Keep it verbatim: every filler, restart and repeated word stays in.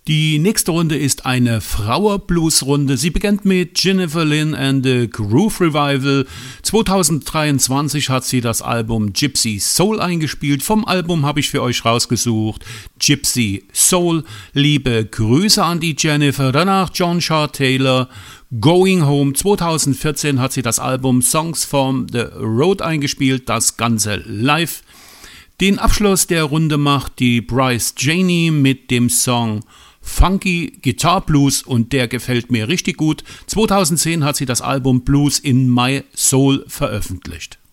Die nächste Runde ist eine Frauer-Blues-Runde. Sie beginnt mit Jennifer Lynn and the Groove Revival. zwanzig dreiundzwanzig hat sie das Album Gypsy Soul eingespielt. Vom Album habe ich für euch rausgesucht Gypsy Soul. Liebe Grüße an die Jennifer. Danach John Shaw Taylor, Going Home. zwanzig vierzehn hat sie das Album Songs from the Road eingespielt, das Ganze live. Den Abschluss der Runde macht die Bryce Janey mit dem Song Funky Guitar Blues und der gefällt mir richtig gut. zwanzig zehn hat sie das Album Blues in My Soul veröffentlicht.